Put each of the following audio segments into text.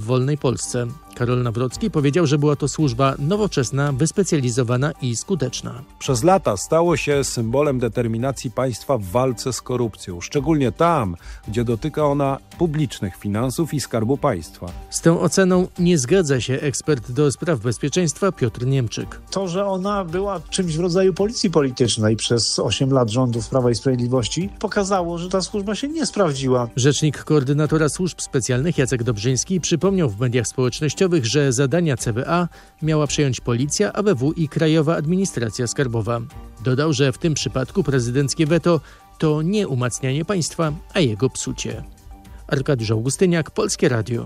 wolnej Polsce. Karol Nawrocki powiedział, że była to służba nowoczesna, wyspecjalizowana i skuteczna. Przez lata stało się symbolem determinacji państwa w walce z korupcją, szczególnie tam, gdzie dotyka ona publicznych finansów i Skarbu Państwa. Z tą oceną nie zgadza się ekspert do spraw bezpieczeństwa Piotr Niemczyk. To, że ona była czymś w rodzaju policji politycznej przez 8 lat rządów Prawa i Sprawiedliwości, pokazało, że ta służba się nie sprawdziła. Rzecznik koordynatora służb specjalnych Jacek Dobrzyński przypomniał w mediach społecznościowych, że zadania CBA miała przejąć Policja, ABW i Krajowa Administracja Skarbowa. Dodał, że w tym przypadku prezydenckie weto to nie umacnianie państwa, a jego psucie. Arkadiusz Augustyniak, Polskie Radio.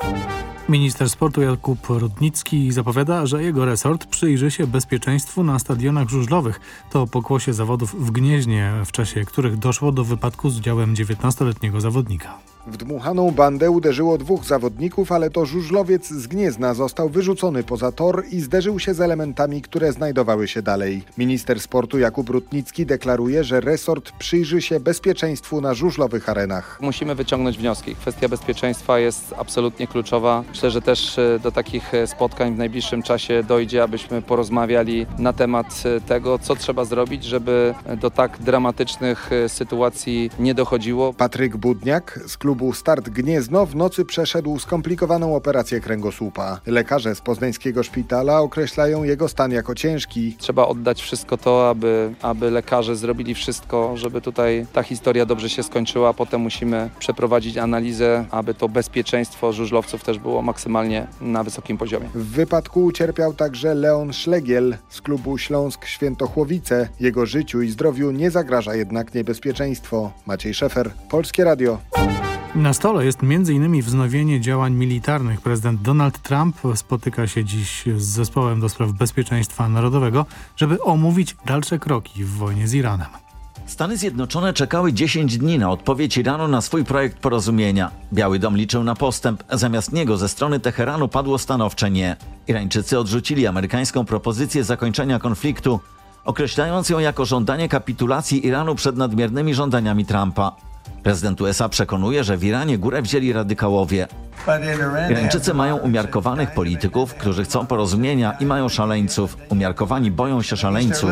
Minister sportu Jakub Rutnicki zapowiada, że jego resort przyjrzy się bezpieczeństwu na stadionach żużlowych. To pokłosie zawodów w Gnieźnie, w czasie których doszło do wypadku z udziałem 19-letniego zawodnika. W dmuchaną bandę uderzyło 2 zawodników, ale to żużlowiec z Gniezna został wyrzucony poza tor i zderzył się z elementami, które znajdowały się dalej. Minister sportu Jakub Rutnicki deklaruje, że resort przyjrzy się bezpieczeństwu na żużlowych arenach. Musimy wyciągnąć wnioski. Kwestia bezpieczeństwa jest absolutnie kluczowa. Myślę, że też do takich spotkań w najbliższym czasie dojdzie, abyśmy porozmawiali na temat tego, co trzeba zrobić, żeby do tak dramatycznych sytuacji nie dochodziło. Patryk Budniak z klubu Start Gniezno w nocy przeszedł skomplikowaną operację kręgosłupa. Lekarze z poznańskiego szpitala określają jego stan jako ciężki. Trzeba oddać wszystko to, aby lekarze zrobili wszystko, żeby tutaj ta historia dobrze się skończyła. Potem musimy przeprowadzić analizę, aby to bezpieczeństwo żużlowców też było maksymalnie na wysokim poziomie. W wypadku ucierpiał także Leon Szlegiel z klubu Śląsk Świętochłowice. Jego życiu i zdrowiu nie zagraża jednak niebezpieczeństwo. Maciej Szefer, Polskie Radio. Na stole jest m.in. wznowienie działań militarnych. Prezydent Donald Trump spotyka się dziś z zespołem do spraw bezpieczeństwa narodowego, żeby omówić dalsze kroki w wojnie z Iranem. Stany Zjednoczone czekały 10 dni na odpowiedź Iranu na swój projekt porozumienia. Biały Dom liczył na postęp, zamiast niego ze strony Teheranu padło stanowcze nie. Irańczycy odrzucili amerykańską propozycję zakończenia konfliktu, określając ją jako żądanie kapitulacji Iranu przed nadmiernymi żądaniami Trumpa. Prezydent USA przekonuje, że w Iranie górę wzięli radykałowie. Irańczycy mają umiarkowanych polityków, którzy chcą porozumienia i mają szaleńców. Umiarkowani boją się szaleńców.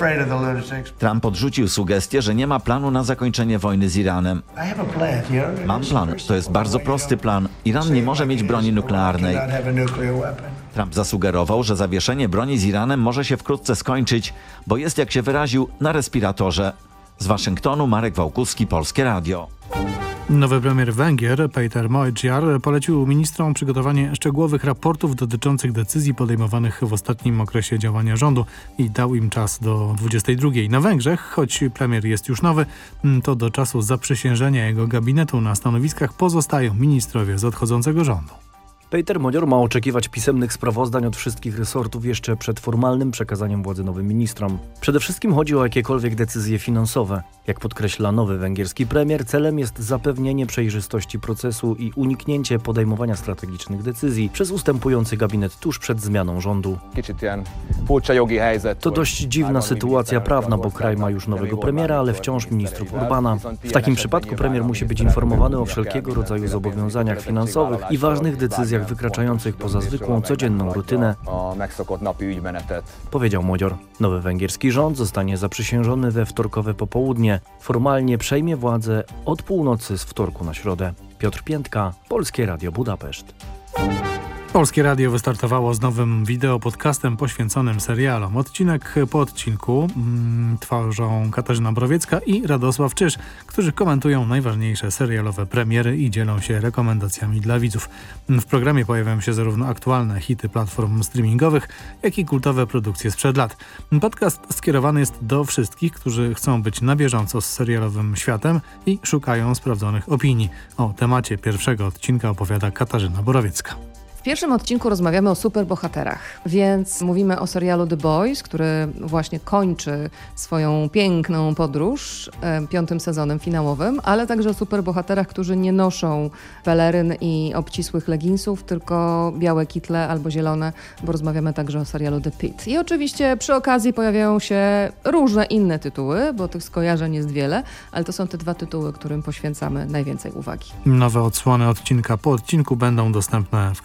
Trump odrzucił sugestię, że nie ma planu na zakończenie wojny z Iranem. Mam plan. To jest bardzo prosty plan. Iran nie może mieć broni nuklearnej. Trump zasugerował, że zawieszenie broni z Iranem może się wkrótce skończyć, bo jest, jak się wyraził, na respiratorze. Z Waszyngtonu Marek Wałkuski, Polskie Radio. Nowy premier Węgier, Péter Mojzsiar, polecił ministrom przygotowanie szczegółowych raportów dotyczących decyzji podejmowanych w ostatnim okresie działania rządu i dał im czas do 22. Na Węgrzech, choć premier jest już nowy, to do czasu zaprzysiężenia jego gabinetu na stanowiskach pozostają ministrowie z odchodzącego rządu. Péter Mojzsiar ma oczekiwać pisemnych sprawozdań od wszystkich resortów jeszcze przed formalnym przekazaniem władzy nowym ministrom. Przede wszystkim chodzi o jakiekolwiek decyzje finansowe. Jak podkreśla nowy węgierski premier, celem jest zapewnienie przejrzystości procesu i uniknięcie podejmowania strategicznych decyzji przez ustępujący gabinet tuż przed zmianą rządu. To dość dziwna sytuacja prawna, bo kraj ma już nowego premiera, ale wciąż ministrów Orbana. W takim przypadku premier musi być informowany o wszelkiego rodzaju zobowiązaniach finansowych i ważnych decyzjach wykraczających poza zwykłą, codzienną rutynę, powiedział Mojzsiar. Nowy węgierski rząd zostanie zaprzysiężony we wtorkowe popołudnie. Formalnie przejmie władzę od północy z wtorku na środę. Piotr Piętka, Polskie Radio Budapeszt. Polskie Radio wystartowało z nowym wideopodcastem poświęconym serialom. Odcinek po odcinku tworzą Katarzyna Borowiecka i Radosław Czyż, którzy komentują najważniejsze serialowe premiery i dzielą się rekomendacjami dla widzów. W programie pojawiają się zarówno aktualne hity platform streamingowych, jak i kultowe produkcje sprzed lat. Podcast skierowany jest do wszystkich, którzy chcą być na bieżąco z serialowym światem i szukają sprawdzonych opinii. O temacie pierwszego odcinka opowiada Katarzyna Borowiecka. W pierwszym odcinku rozmawiamy o superbohaterach, więc mówimy o serialu The Boys, który właśnie kończy swoją piękną podróż 5. sezonem finałowym, ale także o superbohaterach, którzy nie noszą peleryn i obcisłych leginsów, tylko białe kitle albo zielone, bo rozmawiamy także o serialu The Pitt. I oczywiście przy okazji pojawiają się różne inne tytuły, bo tych skojarzeń jest wiele, ale to są te 2 tytuły, którym poświęcamy najwięcej uwagi. Nowe odsłony odcinka po odcinku będą dostępne w